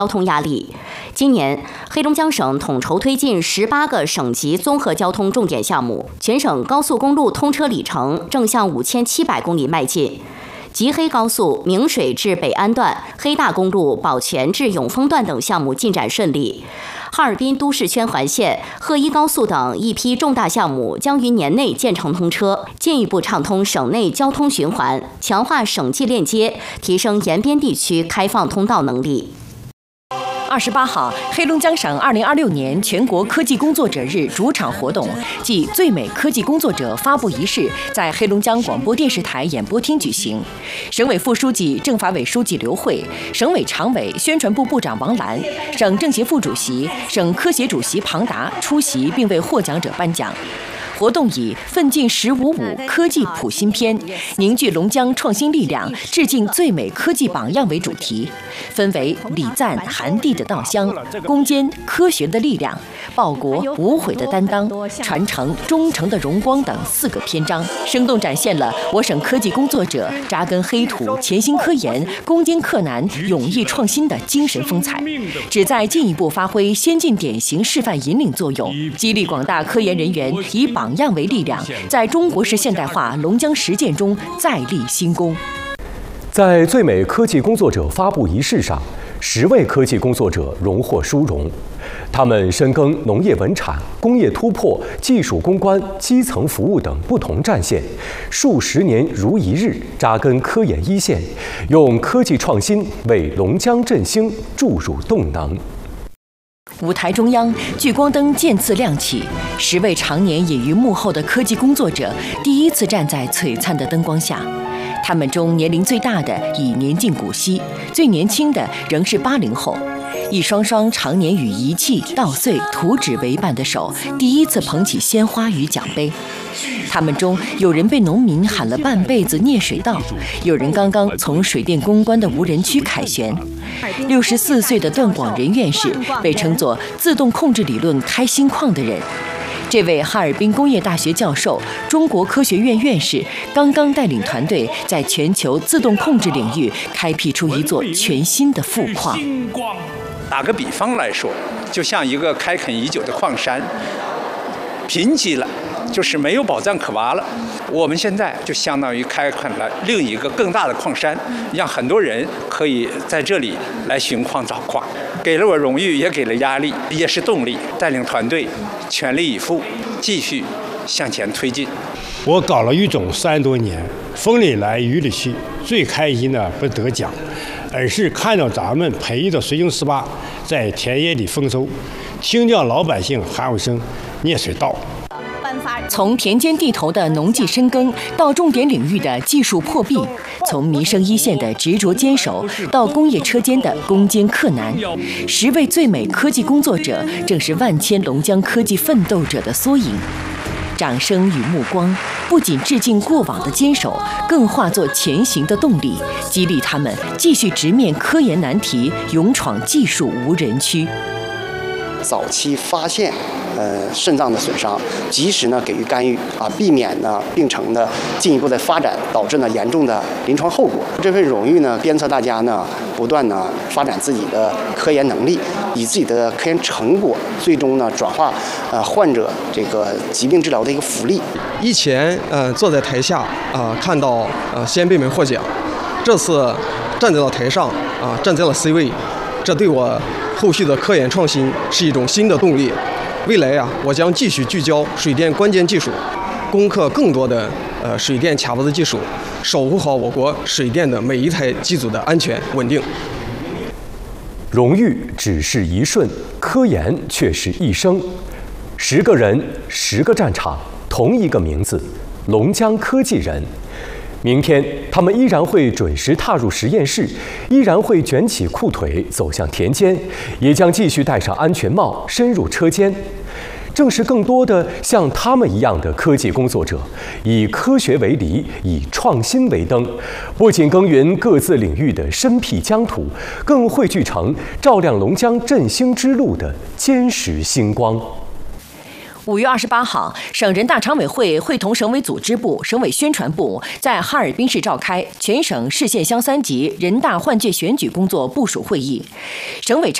交通压力。今年，黑龙江省统筹推进18个省级综合交通重点项目，全省高速公路通车里程正向5700公里迈进。吉黑高速明水至北安段、黑大公路保全至永丰段等项目进展顺利。哈尔滨都市圈环线、鹤一高速等一批重大项目将于年内建成通车，进一步畅通省内交通循环，强化省际链接，提升沿边地区开放通道能力。 28号，黑龙江省2026年全国科技工作者日主场活动暨最美科技工作者发布仪式在黑龙江广播电视台演播厅举行。省委副书记、政法委书记刘慧，省委常委、宣传部部长王澜，省政协副主席、省科协主席庞达出席并为获奖者颁奖。活动以“奋进1055科技谱新篇，凝聚龙江创新力量，致敬最美科技榜样”为主题，分为礼赞韩地的稻香、攻坚科学的力量、报国无悔的担当、传承忠诚的荣光等4个篇章，生动展现了我省科技工作者扎根黑土、潜心科研、攻坚克难、勇毅创新的精神风采，旨在进一步发挥先进典型示范引领作用，激励广大科研人员以榜样为力量，在中国式现代化龙江实践中再立新功。 在最美科技工作者发布仪式上，10位科技工作者荣获殊荣。他们深耕农业稳产、工业突破、技术攻关、基层服务等不同战线，数十年如一日扎根科研一线，用科技创新为龙江振兴注入动能。 舞台中央，聚光灯渐次亮起，10位常年隐于幕后的科技工作者第一次站在璀璨的灯光下。他们中年龄最大的已年近古稀，最年轻的仍是80后。一双双常年与仪器、稻穗、图纸为伴的手，第一次捧起鲜花与奖杯。他们中有人被农民喊了半辈子孽水稻，有人刚刚从水电攻关的无人区凯旋。64岁的段广仁院士被称作自动控制理论开新矿的人。这位哈尔滨工业大学教授、中国科学院院士刚刚带领团队在全球自动控制领域开辟出一座全新的富矿。 打个比方来说，就像一个开垦已久的矿山，贫瘠了，就是没有宝藏可挖了。我们现在就相当于开垦了另一个更大的矿山，让很多人可以在这里来寻矿找矿，给了我荣誉，也给了压力，也是动力，带领团队全力以赴，继续向前推进。 我搞了育种30多年，风里来雨里去，最开心的不是得奖，而是看到咱们培育的水晶18在田野里丰收，听见老百姓喊一声孽水稻。 从田间地头的农技深耕到重点领域的技术破壁，从民生一线的执着坚守到工业车间的攻坚克难，10位最美科技工作者正是万千龙江科技奋斗者的缩影。掌声与目光不仅致敬过往的坚守，更化作前行的动力，激励他们继续直面科研难题，勇闯技术无人区。 早期发现肾脏的损伤，及时呢给予干预避免呢病程的进一步的发展，导致呢严重的临床后果。这份荣誉呢鞭策大家呢不断呢发展自己的科研能力，以自己的科研成果最终呢转化患者这个疾病治疗的一个福利。 以前坐在台下看到先辈们获奖，这次站在了台上站在了 C 位，这对我后续的科研创新是一种新的动力。未来我将继续聚焦水电关键技术，攻克更多的水电卡脖子技术，守护好我国水电的每一台机组的安全稳定。 荣誉只是一瞬，科研却是一生。10个人，10个战场，同一个名字，龙江科技人。明天，他们依然会准时踏入实验室，依然会卷起裤腿走向田间，也将继续戴上安全帽，深入车间。正是更多的像他们一样的科技工作者，以科学为犁，以创新为灯，不仅耕耘各自领域的深辟疆土，更汇聚成照亮龙江振兴之路的坚实星光。 5月28号，省人大常委会会同省委组织部、省委宣传部在哈尔滨市召开全省市县乡3级人大换届选举工作部署会议。省委